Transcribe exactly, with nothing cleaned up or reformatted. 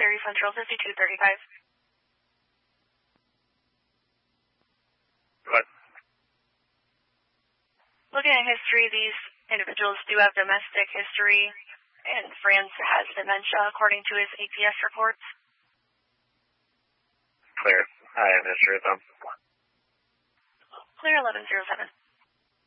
Ferry Central fifty-two thirty-five. What? Looking at history, these individuals do have domestic history, and Franz has dementia according to his A P S reports. Clear. I have history with them. Clear eleven zero seven.